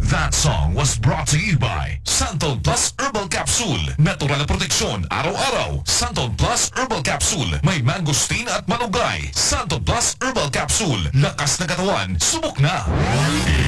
That song was brought to you by Santon Plus Herbal Capsule. Natural na proteksyon araw-araw. Santon Plus Herbal Capsule. May mangosteen at malunggay. Santon Plus Herbal Capsule. Lakas na katawan. Subok na.